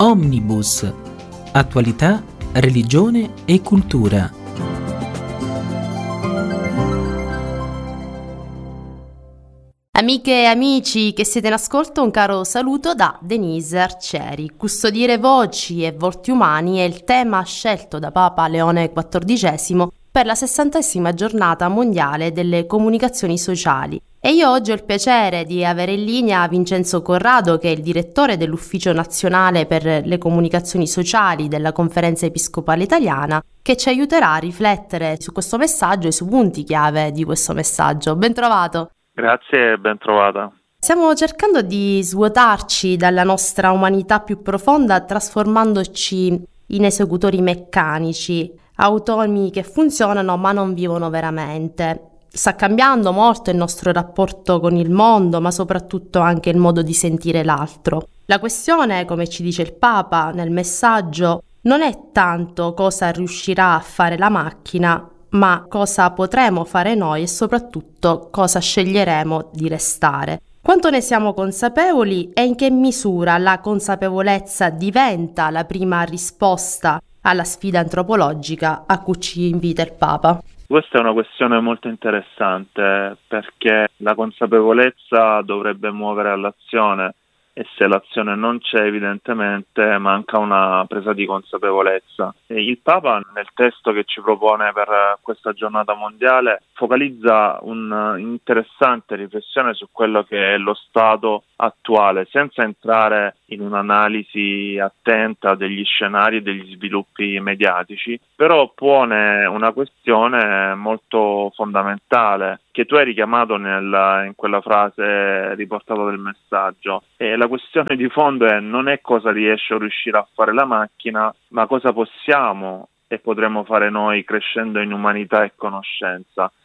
Omnibus. Attualità, religione e cultura. Amiche e amici che siete in ascolto, un caro saluto da Denise Arcieri. Custodire voci e volti umani è il tema scelto da Papa Leone XIV per la 60ª giornata mondiale delle comunicazioni sociali. E io oggi ho il piacere di avere in linea Vincenzo Corrado, che è il direttore dell'Ufficio Nazionale per le Comunicazioni Sociali della Conferenza Episcopale Italiana, che ci aiuterà a riflettere su questo messaggio e sui punti chiave di questo messaggio. Ben trovato! Grazie e ben trovata. Stiamo cercando di svuotarci dalla nostra umanità più profonda, trasformandoci in esecutori meccanici, automi che funzionano ma non vivono veramente. Sta cambiando molto il nostro rapporto con il mondo, ma soprattutto anche il modo di sentire l'altro. La questione, come ci dice il Papa nel messaggio, non è tanto cosa riuscirà a fare la macchina, ma cosa potremo fare noi e soprattutto cosa sceglieremo di restare. Quanto ne siamo consapevoli e in che misura la consapevolezza diventa la prima risposta alla sfida antropologica a cui ci invita il Papa? Questa è una questione molto interessante perché la consapevolezza dovrebbe muovere all'azione e se l'azione non c'è evidentemente manca una presa di consapevolezza. E il Papa nel testo che ci propone per questa giornata mondiale focalizza un'interessante riflessione su quello che è lo stato attuale, senza entrare in un'analisi attenta degli scenari e degli sviluppi mediatici, però pone una questione molto fondamentale che tu hai richiamato in quella frase riportata del messaggio. E la questione di fondo non è cosa riesce o riuscire a fare la macchina, ma cosa possiamo e potremo fare noi crescendo in umanità e conoscenza.